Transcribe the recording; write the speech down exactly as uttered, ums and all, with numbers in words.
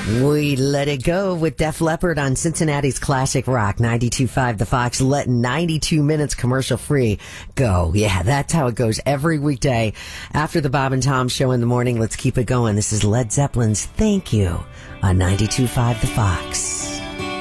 We let it go with Def Leppard on Cincinnati's Classic Rock, ninety-two point five The Fox, letting ninety-two minutes commercial free go. Yeah, that's how it goes every weekday after the Bob and Tom show in the morning. Let's keep it going. This is Led Zeppelin's Thank You on ninety-two point five The Fox.